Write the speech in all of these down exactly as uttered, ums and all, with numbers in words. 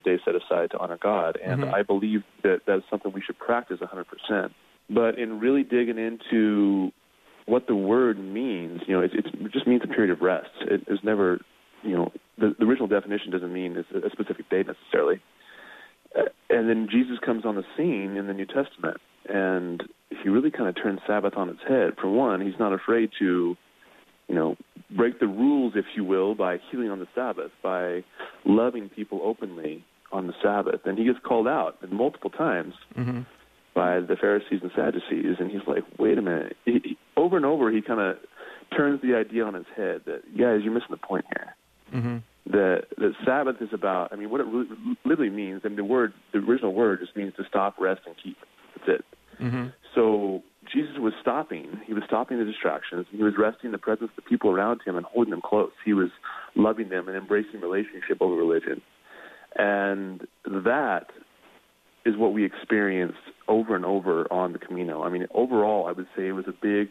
day set aside to honor God. And Mm-hmm. I believe that that's something we should practice one hundred percent. But in really digging into what the word means, you know, it, it just means a period of rest. It is never, you know, the, the original definition doesn't mean a specific day necessarily. Uh, and then Jesus comes on the scene in the New Testament, and he really kind of turns Sabbath on its head. For one, he's not afraid to, you know, break the rules, if you will, by healing on the Sabbath, by loving people openly on the Sabbath. And he gets called out multiple times Mm-hmm. by the Pharisees and Sadducees, and he's like, wait a minute. He, he, over and over, he kind of turns the idea on its head that, guys, you're missing the point here. Mm-hmm. That the Sabbath is about, I mean, what it really, literally means, I mean, the word, the original word just means to stop, rest, and keep. That's it. Mm-hmm. So Jesus was stopping. He was stopping the distractions. He was resting in the presence of the people around him and holding them close. He was loving them and embracing relationship over religion. And that is what we experienced over and over on the Camino. I mean, overall, I would say it was a big,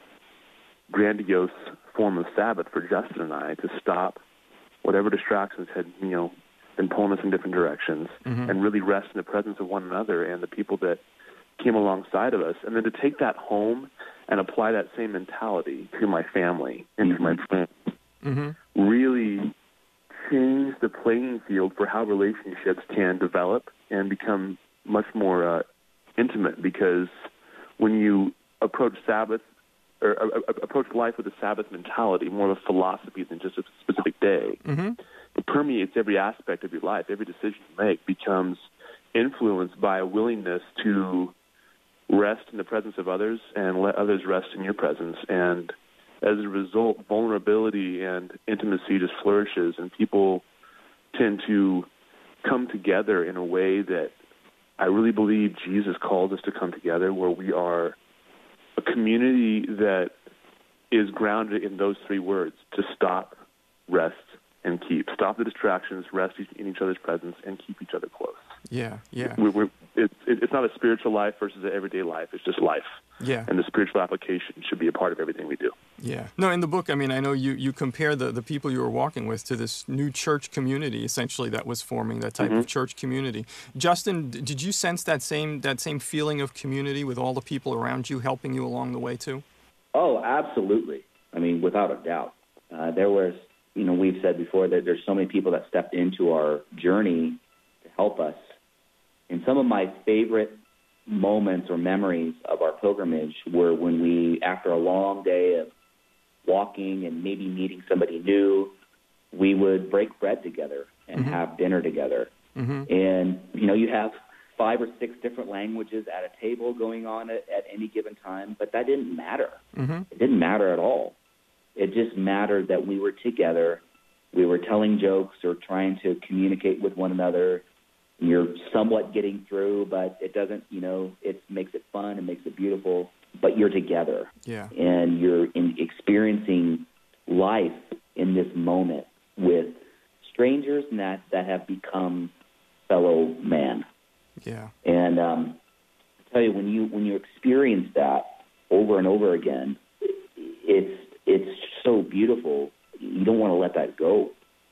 grandiose form of Sabbath for Justin and I to stop whatever distractions had, you know, been pulling us in different directions, mm-hmm. and really rest in the presence of one another and the people that came alongside of us, and then to take that home and apply that same mentality to my family and to my friends, mm-hmm. really change the playing field for how relationships can develop and become much more uh, intimate, because when you approach Sabbath or uh, approach life with a Sabbath mentality, more of a philosophy than just a specific day, mm-hmm. it permeates every aspect of your life. Every decision you make becomes influenced by a willingness to rest in the presence of others and let others rest in your presence. And as a result, vulnerability and intimacy just flourishes, and people tend to come together in a way that I really believe Jesus calls us to come together, where we are a community that is grounded in those three words: to stop, rest, and keep. Stop the distractions, rest in each other's presence, and keep each other close. Yeah, yeah. We're, we're, it's, it's not a spiritual life versus an everyday life. It's just life. Yeah. And the spiritual application should be a part of everything we do. Yeah. No, in the book, I mean, I know you, you compare the, the people you were walking with to this new church community, essentially, that was forming, that type mm-hmm. of church community. Justin, did you sense that same that same feeling of community with all the people around you helping you along the way, too? Oh, absolutely. I mean, without a doubt. Uh, there was, you know, we've said before that there's so many people that stepped into our journey to help us. And some of my favorite moments or memories of our pilgrimage were when we, after a long day of walking and maybe meeting somebody new, we would break bread together and mm-hmm. have dinner together. Mm-hmm. And, you know, you have five or six different languages at a table going on at, at any given time, but that didn't matter. Mm-hmm. It didn't matter at all. It just mattered that we were together. We were telling jokes or trying to communicate with one another. You're somewhat getting through, but it doesn't, you know, it makes it fun, it makes it beautiful, but you're together. Yeah. And you're in experiencing life in this moment with strangers that, that have become fellow man. Yeah. And um, I tell you, when you when you experience that over and over again, it's it's so beautiful. You don't want to let that go.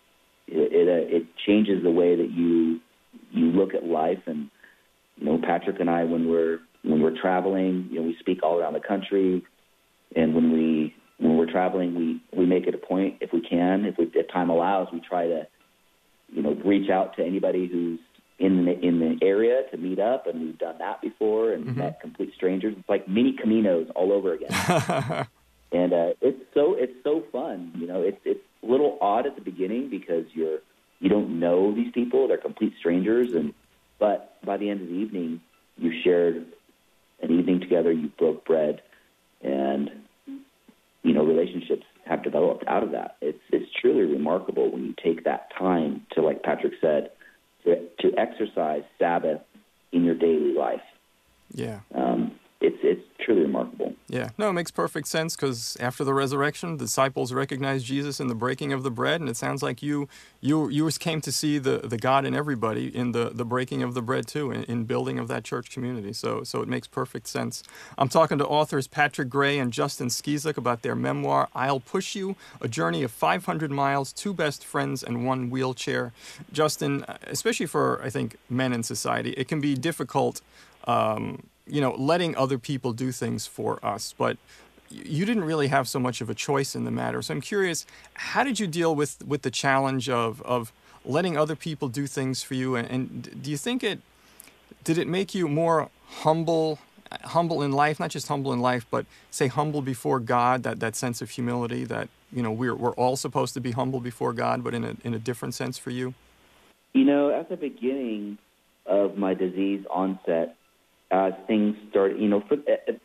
It it, uh, it changes the way that you you look at life. And you know, Patrick and I, when we're when we're traveling, you know, we speak all around the country, and when we when we're traveling, we, we make it a point, if we can, if we if time allows, we try to, you know, reach out to anybody who's in the in the area to meet up, and we've done that before and mm-hmm. met complete strangers. It's like mini Caminos all over again. And uh, it's so it's so fun. You know, it's it's a little odd at the beginning because you're you don't know these people; they're complete strangers. And but by the end of the evening, you shared an evening together. You broke bread, and you know relationships have developed out of that. It's it's truly remarkable when you take that time to, like Patrick said, to to exercise Sabbath in your daily life. Yeah. Um, it's it's truly remarkable. Yeah, no, it makes perfect sense because after the resurrection, the disciples recognized Jesus in the breaking of the bread, and it sounds like you you you came to see the, the God in everybody in the, the breaking of the bread too, in, in building of that church community. So so it makes perfect sense. I'm talking to authors Patrick Gray and Justin Skeezak about their memoir, I'll Push You, a journey of five hundred miles, two best friends, and one wheelchair. Justin, especially for, I think, men in society, it can be difficult um, you know, letting other people do things for us, but you didn't really have so much of a choice in the matter. So I'm curious, how did you deal with, with the challenge of, of letting other people do things for you? And, and do you think it, did it make you more humble, humble in life, not just humble in life, but say humble before God, that, that sense of humility that, you know, we're, we're all supposed to be humble before God, but in a, in a different sense for you? You know, at the beginning of my disease onset, Uh, things started, you know, for, it,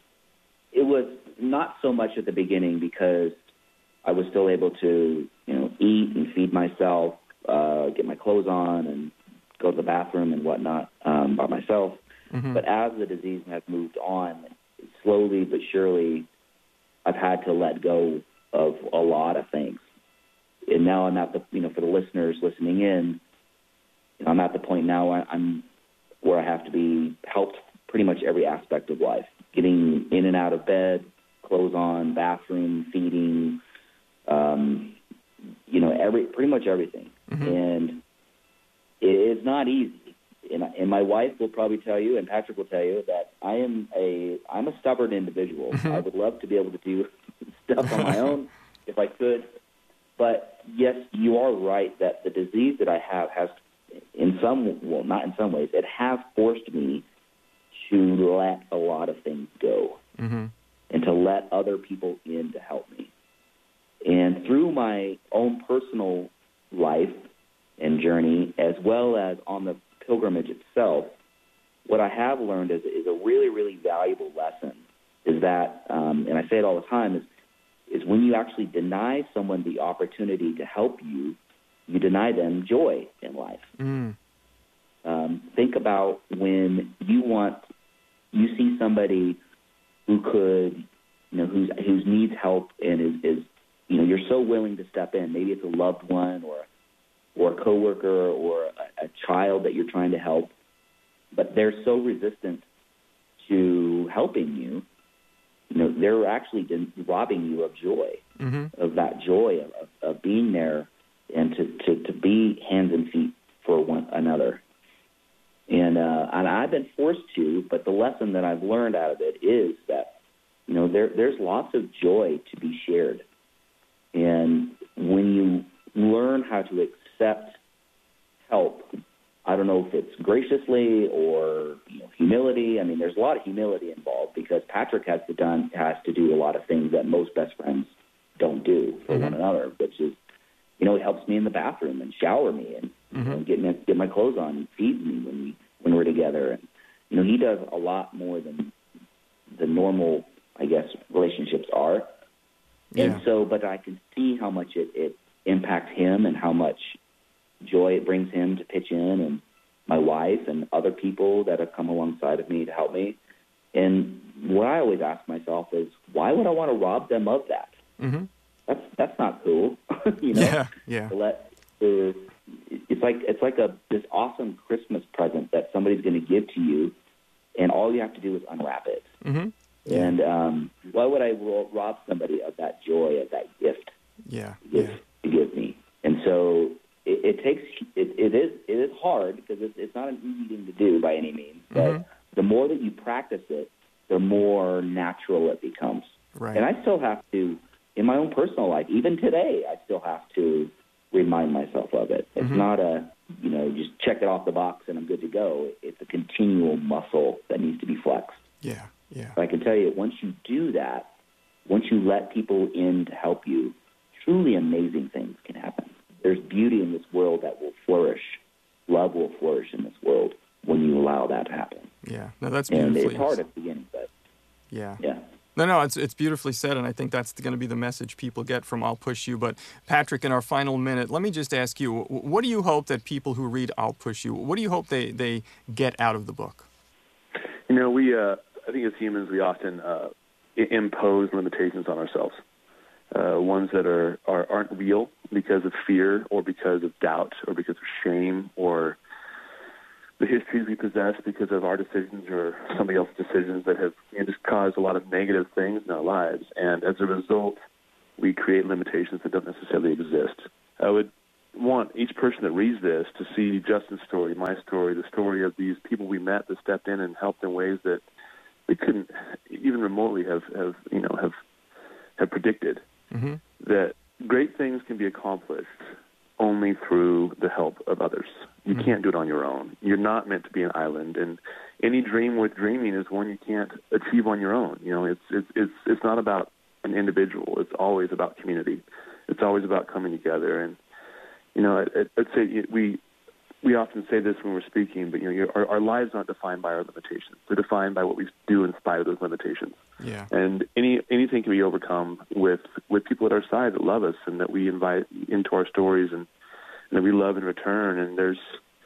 it was not so much at the beginning because I was still able to, you know, eat and feed myself, uh, get my clothes on and go to the bathroom and whatnot um, by myself. Mm-hmm. But as the disease has moved on, slowly but surely, I've had to let go of a lot of things. And now I'm at the, you know, for the listeners listening in, you know, I'm at the point now where I'm where I have to be helped pretty much every aspect of life, getting in and out of bed, clothes on, bathroom, feeding, um, you know, every pretty much everything. Mm-hmm. And it is not easy. And, and my wife will probably tell you, and Patrick will tell you, that I am a I'm a stubborn individual. Mm-hmm. I would love to be able to do stuff on my own if I could. But yes, you are right that the disease that I have has in some, well, not in some ways, it has forced me to let a lot of things go mm-hmm. and to let other people in to help me. And through my own personal life and journey, as well as on the pilgrimage itself, what I have learned is, is a really, really valuable lesson is that, um, and I say it all the time, is, is when you actually deny someone the opportunity to help you, you deny them joy in life. Mm. Um, think about when you want, you see somebody who could, you know, who's, who needs help and is, is, you know, you're so willing to step in. Maybe it's a loved one or, or a coworker or a, a child that you're trying to help, but they're so resistant to helping you. You know, they're actually robbing you of joy, mm-hmm. of that joy of, of being there and to, to, to be hands and feet for one another. And uh, and I've been forced to, but the lesson that I've learned out of it is that, you know, there there's lots of joy to be shared. And when you learn how to accept help, I don't know if it's graciously or, you know, humility. I mean, there's a lot of humility involved because Patrick has to done has to do a lot of things that most best friends don't do for mm-hmm. one another, which is, you know, it helps me in the bathroom and shower me and mm-hmm. you know, get me get my clothes on and feed me when we when we're together. And you know, he does a lot more than the normal, I guess, relationships are. Yeah. And so, but I can see how much it, it impacts him and how much joy it brings him to pitch in, and my wife and other people that have come alongside of me to help me. And what I always ask myself is, why would I want to rob them of that? Mm-hmm. That's that's not cool, you know. Yeah, yeah. To let, to, it's like it's like a this awesome Christmas present that somebody's going to give to you, and all you have to do is unwrap it. Mm-hmm. Yeah. And um, why would I rob somebody of that joy, of that gift? Yeah, to give, yeah. to give me. And so it, it takes it, it is it is hard because it's, it's not an easy thing to do by any means. But mm-hmm. the more that you practice it, the more natural it becomes. Right. And I still have to. In my own personal life, even today, I still have to remind myself of it. It's mm-hmm. not a, you know, just check it off the box and I'm good to go. It's a continual muscle that needs to be flexed. Yeah, yeah. But I can tell you, once you do that, once you let people in to help you, truly amazing things can happen. There's beauty in this world that will flourish. Love will flourish in this world when you allow that to happen. Yeah, no, that's beautiful. beautiful. And it's hard at the beginning, but yeah. Yeah. No, no, it's it's beautifully said, and I think that's going to be the message people get from I'll Push You. But Patrick, in our final minute, let me just ask you, what do you hope that people who read I'll Push You, what do you hope they, they get out of the book? You know, we uh, I think as humans we often uh, impose limitations on ourselves, uh, ones that are, are aren't real because of fear or because of doubt or because of shame or the histories we possess because of our decisions or somebody else's decisions that have you know, just caused a lot of negative things in our lives. And as a result, we create limitations that don't necessarily exist. I would want each person that reads this to see Justin's story, my story, the story of these people we met that stepped in and helped in ways that we couldn't even remotely have, have you know, have have predicted. Mm-hmm. That great things can be accomplished only through the help of others. You mm-hmm. can't do it on your own. You're not meant to be an island, and any dream worth dreaming is one you can't achieve on your own. You know, it's it's it's it's not about an individual. It's always about community. It's always about coming together. And you know, I, I'd say we we often say this when we're speaking, but you know, our, our lives aren't defined by our limitations. They're defined by what we do in spite of those limitations. Yeah. And any anything can be overcome with with people at our side that love us and that we invite into our stories and, and that we love in return. And there's,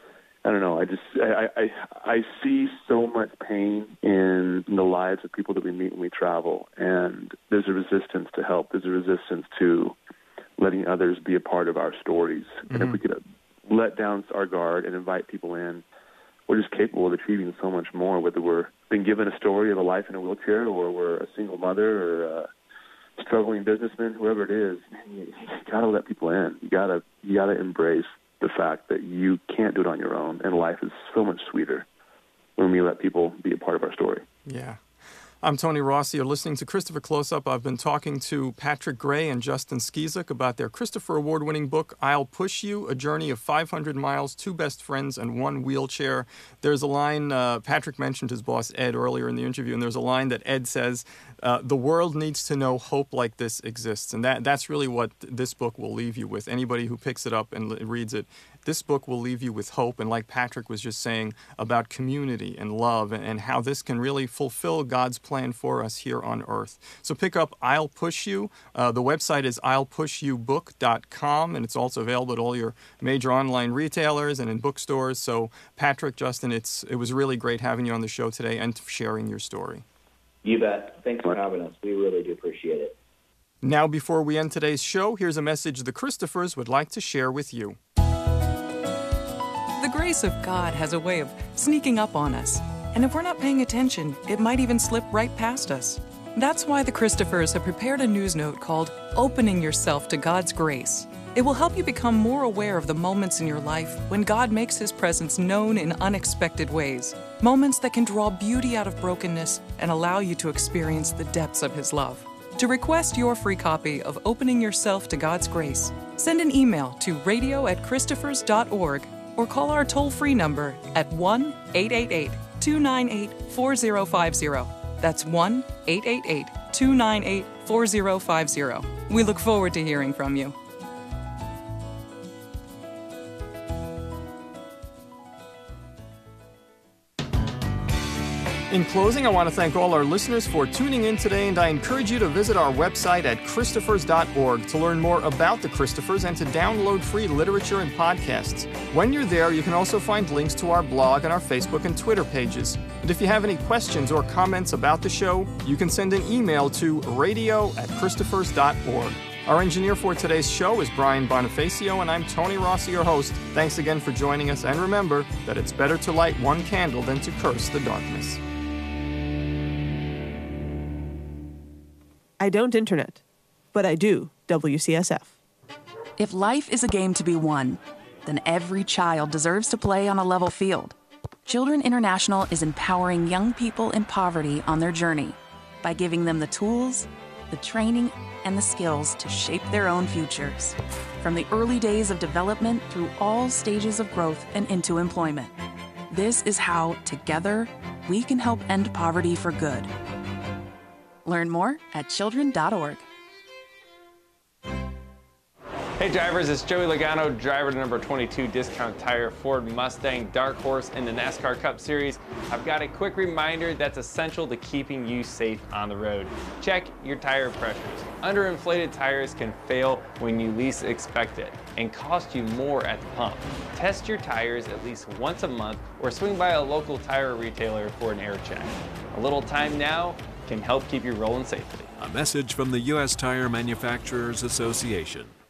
I don't know, I just I, I I see so much pain in the lives of people that we meet when we travel, and there's a resistance to help. There's a resistance to letting others be a part of our stories. Mm-hmm. And if we could let down our guard and invite people in, we're just capable of achieving so much more, whether we're being given a story of a life in a wheelchair or we're a single mother or a struggling businessman, whoever it is. You, you got to let people in. You got to you got to embrace the fact that you can't do it on your own, and life is so much sweeter when we let people be a part of our story. Yeah. I'm Tony Rossi. You're listening to Christopher Close-Up. I've been talking to Patrick Gray and Justin Skizik about their Christopher Award-winning book, I'll Push You, A Journey of five hundred miles, Two Best Friends, and One Wheelchair. There's a line, uh, Patrick mentioned his boss Ed earlier in the interview, and there's a line that Ed says, uh, the world needs to know hope like this exists. And that that's really what this book will leave you with. Anybody who picks it up and l- reads it, this book will leave you with hope. And like Patrick was just saying about community and love and, and how this can really fulfill God's plan for us here on earth. So pick up I'll Push You. Uh, the website is I'll push you book dot com, and it's also available at all your major online retailers and in bookstores. So Patrick, Justin, it's it was really great having you on the show today and sharing your story. You bet. Thanks for having us. We really do appreciate it. Now, before we end today's show, here's a message the Christophers would like to share with you. The grace of God has a way of sneaking up on us. And if we're not paying attention, it might even slip right past us. That's why the Christophers have prepared a news note called Opening Yourself to God's Grace. It will help you become more aware of the moments in your life when God makes His presence known in unexpected ways. Moments that can draw beauty out of brokenness and allow you to experience the depths of His love. To request your free copy of Opening Yourself to God's Grace, send an email to radio at christophers dot org or call our toll-free number at one eight eight eight, two nine eight, four zero five zero. That's one eight eight eight, two nine eight, four zero five zero. We look forward to hearing from you. In closing, I want to thank all our listeners for tuning in today, and I encourage you to visit our website at christophers dot org to learn more about the Christophers and to download free literature and podcasts. When you're there, you can also find links to our blog and our Facebook and Twitter pages. And if you have any questions or comments about the show, you can send an email to radio at christophers dot org. Our engineer for today's show is Brian Bonifacio, and I'm Tony Rossi, your host. Thanks again for joining us, and remember that it's better to light one candle than to curse the darkness. I don't internet, but I do W C S F. If life is a game to be won, then every child deserves to play on a level field. Children International is empowering young people in poverty on their journey by giving them the tools, the training, and the skills to shape their own futures, from the early days of development through all stages of growth and into employment. This is how, together, we can help end poverty for good. Learn more at children dot org. Hey drivers, it's Joey Logano, driver to number twenty-two Discount Tire Ford Mustang Dark Horse in the NASCAR Cup Series. I've got a quick reminder that's essential to keeping you safe on the road. Check your tire pressures. Underinflated tires can fail when you least expect it and cost you more at the pump. Test your tires at least once a month or swing by a local tire retailer for an air check. A little time now can help keep you rolling safely. A message from the U S Tire Manufacturers Association.